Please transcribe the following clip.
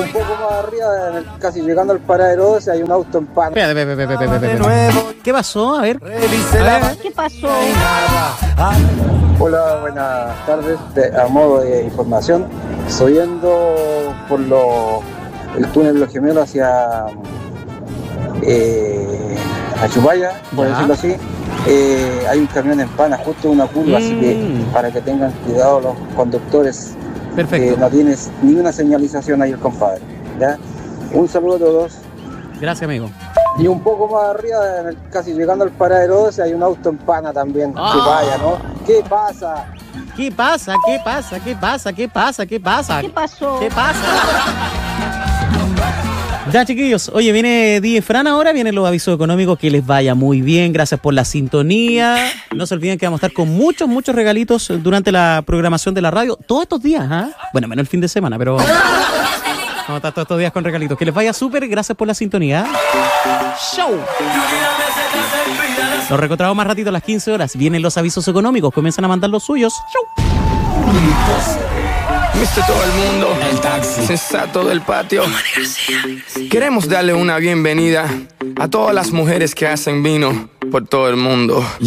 un poco más arriba, casi llegando al paradero 12, hay un auto en pana. ¿Qué pasó? A ver. ¿Qué pasó? Hola, buenas tardes. A modo de información, subiendo por el túnel de los Gemelos hacia Achupaya, por Ya. decirlo así. Hay un camión en pana justo en una curva, así que para que tengan cuidado los conductores. Perfecto. No tienes ni una señalización ahí el compadre, ¿ya? Un saludo a todos. Gracias, amigo. Y un poco más arriba, casi llegando al paradero 12, hay un auto en pana también, Achupaya, ¿no? ¿Qué pasa? ¿Qué pasa? ¿Qué pasa? ¿Qué pasa? ¿Qué pasa? ¿Qué pasa? ¿Qué pasó? ¿Qué pasa? Ya, chiquillos, oye, viene Die Fran ahora, vienen los avisos económicos, que les vaya muy bien, gracias por la sintonía. No se olviden que vamos a estar con muchos regalitos durante la programación de la radio, todos estos días, ¿ah? Bueno, menos el fin de semana, pero vamos a estar todos estos días con regalitos. Que les vaya súper, gracias por la sintonía. ¡Show! Nos reencontramos más ratito a las 15 horas, vienen los avisos económicos, comienzan a mandar los suyos. ¡Show! Viste todo el mundo, el taxi, sensato del patio. Queremos darle una bienvenida a todas las mujeres que hacen vino por todo el mundo.